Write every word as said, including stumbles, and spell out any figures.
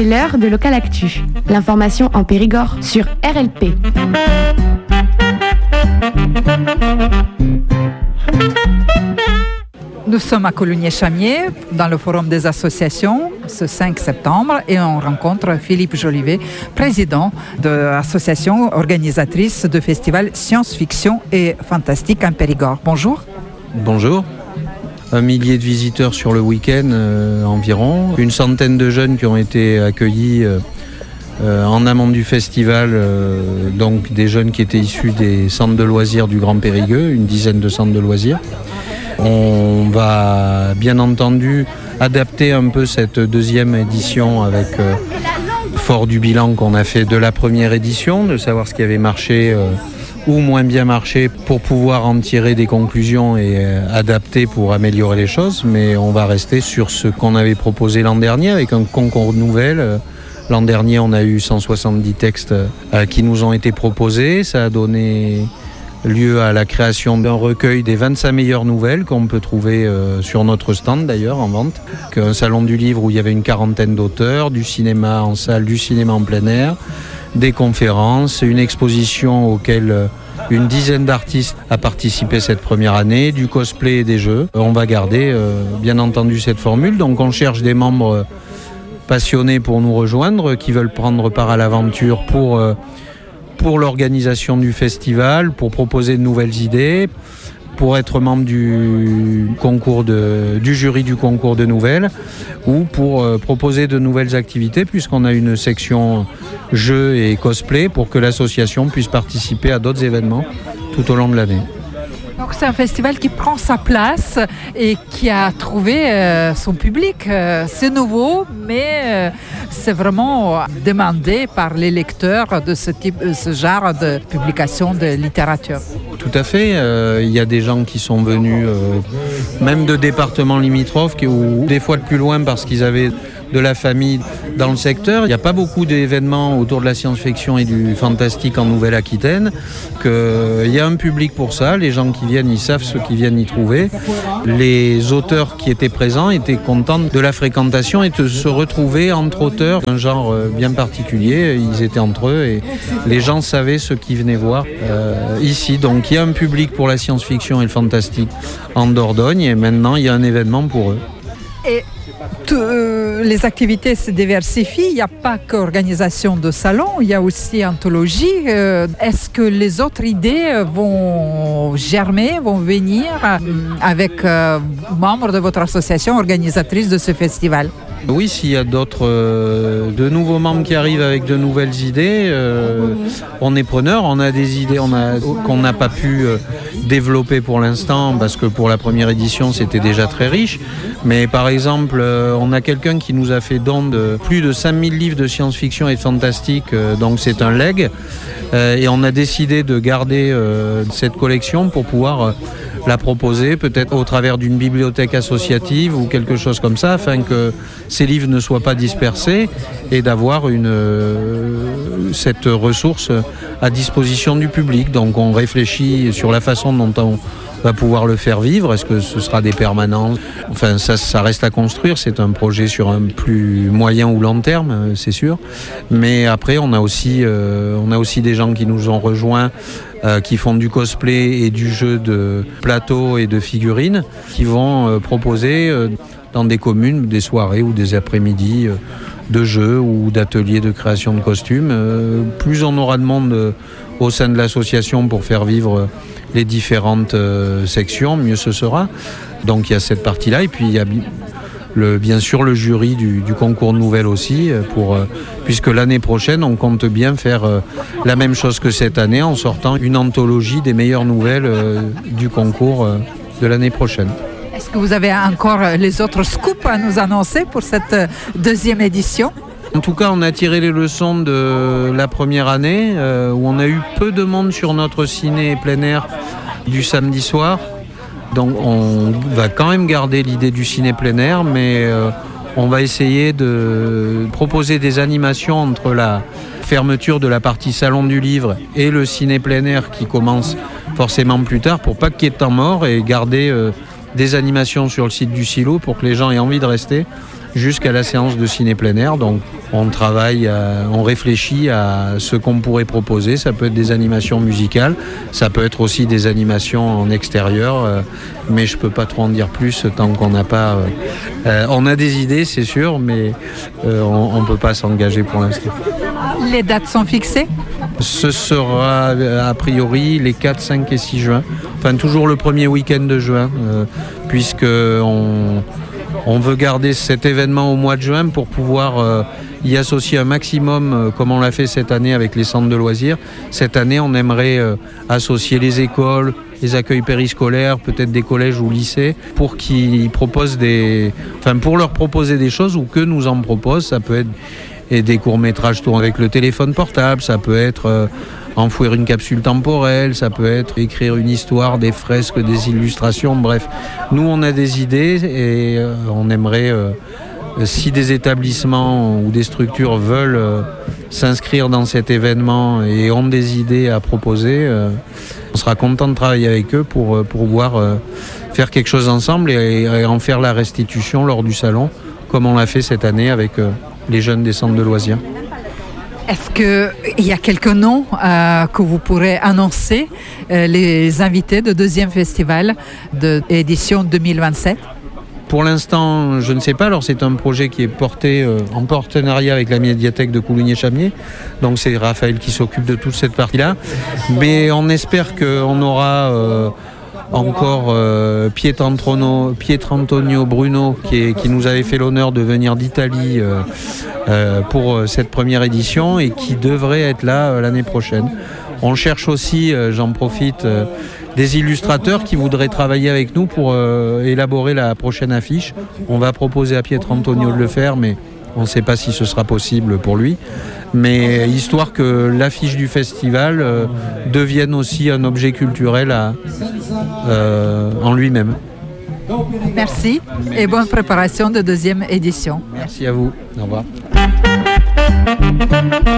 C'est l'heure de Local Actu. L'information en Périgord sur R L P. Nous sommes à Coulugné-Chamiers, dans le Forum des associations, ce cinq septembre, et on rencontre Philippe Jolivet, président de l'association organisatrice de festival Science-Fiction et Fantastique en Périgord. Bonjour. Bonjour. Un millier de visiteurs sur le week-end euh, environ, une centaine de jeunes qui ont été accueillis euh, euh, en amont du festival, euh, donc des jeunes qui étaient issus des centres de loisirs du Grand Périgueux, une dizaine de centres de loisirs. On va bien entendu adapter un peu cette deuxième édition avec euh, fort du bilan qu'on a fait de la première édition, de savoir ce qui avait marché euh, ou moins bien marché pour pouvoir en tirer des conclusions et euh, adapter pour améliorer les choses. Mais on va rester sur ce qu'on avait proposé l'an dernier avec un concours de nouvelles. Euh, l'an dernier, on a eu cent soixante-dix textes euh, qui nous ont été proposés. Ça a donné lieu à la création d'un recueil des vingt-cinq meilleures nouvelles qu'on peut trouver euh, sur notre stand d'ailleurs en vente. Un salon du livre où il y avait une quarantaine d'auteurs, du cinéma en salle, du cinéma en plein air, des conférences, une exposition auquel euh, une dizaine d'artistes a participé cette première année, du cosplay et des jeux. On va garder euh, bien entendu cette formule, donc on cherche des membres euh, passionnés pour nous rejoindre, qui veulent prendre part à l'aventure pour... Euh, pour l'organisation du festival, pour proposer de nouvelles idées, pour être membre du concours de, du jury du concours de nouvelles ou pour euh, proposer de nouvelles activités puisqu'on a une section jeux et cosplay pour que l'association puisse participer à d'autres événements tout au long de l'année. Donc c'est un festival qui prend sa place et qui a trouvé euh, son public. Euh, c'est nouveau, mais euh, c'est vraiment demandé par les lecteurs de ce type, ce genre de publication de littérature. Tout à fait. Euh, il y a des gens qui sont venus, euh, même de départements limitrophes, qui, ou des fois de plus loin parce qu'ils avaient de la famille dans le secteur. Il n'y a pas beaucoup d'événements autour de la science-fiction et du fantastique en Nouvelle-Aquitaine. Que, il y a un public pour ça. Les gens qui viennent, ils savent ce qu'ils viennent y trouver. Les auteurs qui étaient présents étaient contents de la fréquentation et de se retrouver entre auteurs d'un genre bien particulier. Ils étaient entre eux et les gens savaient ce qu'ils venaient voir euh, ici. Donc il y a un public pour la science-fiction et le fantastique en Dordogne et maintenant il y a un événement pour eux. Et Tout, euh, les activités se diversifient, il n'y a pas qu'organisation de salons, il y a aussi anthologie. Euh, est-ce que les autres idées vont germer, vont venir euh, avec euh, membres de votre association organisatrice de ce festival ? Oui, s'il y a d'autres, euh, de nouveaux membres qui arrivent avec de nouvelles idées, euh, on est preneur. On a des idées on a, qu'on n'a pas pu euh, développer pour l'instant parce que pour la première édition, c'était déjà très riche. Mais par exemple, euh, on a quelqu'un qui nous a fait don de plus de cinq mille livres de science-fiction et de fantastique, euh, donc c'est un leg. Euh, et on a décidé de garder euh, cette collection pour pouvoir euh, la proposer peut-être au travers d'une bibliothèque associative ou quelque chose comme ça, afin que ces livres ne soient pas dispersés et d'avoir une, euh, cette ressource à disposition du public. Donc on réfléchit sur la façon dont on va pouvoir le faire vivre. Est-ce que ce sera des permanences ? Enfin, ça, ça reste à construire. C'est un projet sur un plus moyen ou long terme, c'est sûr. Mais après, on a aussi, euh, on a aussi des gens qui nous ont rejoints, euh, qui font du cosplay et du jeu de plateau et de figurines, qui vont euh, proposer euh, dans des communes des soirées ou des après-midi euh, de jeux ou d'ateliers de création de costumes. Euh, plus on aura de monde euh, au sein de l'association pour faire vivre euh, les différentes euh, sections, mieux ce sera. Donc il y a cette partie-là et puis il y a le, bien sûr le jury du, du concours de nouvelles aussi, pour, euh, puisque l'année prochaine on compte bien faire euh, la même chose que cette année en sortant une anthologie des meilleures nouvelles euh, du concours euh, de l'année prochaine. Est-ce que vous avez encore les autres scoops à nous annoncer pour cette deuxième édition ? En tout cas, on a tiré les leçons de la première année euh, où on a eu peu de monde sur notre ciné plein air du samedi soir. Donc on va quand même garder l'idée du ciné plein air, mais euh, on va essayer de proposer des animations entre la fermeture de la partie salon du livre et le ciné plein air qui commence forcément plus tard pour pas qu'il y ait de temps mort et garder euh, des animations sur le site du Silo pour que les gens aient envie de rester jusqu'à la séance de ciné plein air. Donc on travaille, à, on réfléchit à ce qu'on pourrait proposer. Ça peut être des animations musicales, ça peut être aussi des animations en extérieur, euh, mais je ne peux pas trop en dire plus tant qu'on n'a pas... Euh, euh, on a des idées, c'est sûr, mais euh, on ne peut pas s'engager pour l'instant. Les dates sont fixées ? Ce sera a priori les quatre, cinq et six juin. Enfin, toujours le premier week-end de juin, euh, puisqu'on on veut garder cet événement au mois de juin pour pouvoir euh, y associer un maximum, euh, comme on l'a fait cette année avec les centres de loisirs. Cette année, on aimerait euh, associer les écoles, les accueils périscolaires, peut-être des collèges ou lycées, pour qu'ils proposent des... Enfin, pour leur proposer des choses ou que nous en proposent. Ça peut être et des courts-métrages tournés avec le téléphone portable, ça peut être euh, enfouir une capsule temporelle, ça peut être écrire une histoire, des fresques, des illustrations, bref. Nous, on a des idées et euh, on aimerait, euh, si des établissements ou des structures veulent euh, s'inscrire dans cet événement et ont des idées à proposer, euh, on sera content de travailler avec eux pour, pour pouvoir euh, faire quelque chose ensemble et, et en faire la restitution lors du salon, comme on l'a fait cette année avec... Euh, les jeunes des centres de loisirs. Est-ce qu'il y a quelques noms euh, que vous pourrez annoncer, euh, les invités de deuxième festival de édition deux mille vingt-sept ? Pour l'instant, je ne sais pas. Alors, c'est un projet qui est porté euh, en partenariat avec la médiathèque de Coulugné-Chamiers. Donc, c'est Raphaël qui s'occupe de toute cette partie-là. Mais on espère qu'on aura... Euh, encore euh, Pietrantonio, Pietrantonio Bruno qui, est, qui nous avait fait l'honneur de venir d'Italie euh, euh, pour euh, cette première édition et qui devrait être là euh, l'année prochaine. On cherche aussi, euh, j'en profite, euh, des illustrateurs qui voudraient travailler avec nous pour euh, élaborer la prochaine affiche. On va proposer à Pietrantonio de le faire, mais on ne sait pas si ce sera possible pour lui. Mais histoire que l'affiche du festival euh, devienne aussi un objet culturel à, euh, en lui-même. Merci et bonne préparation de deuxième édition. Merci à vous. Au revoir.